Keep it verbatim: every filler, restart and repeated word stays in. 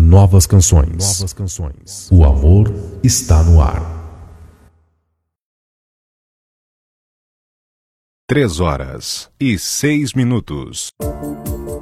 novas canções. Novas canções. O amor está no ar. Três horas e seis minutos.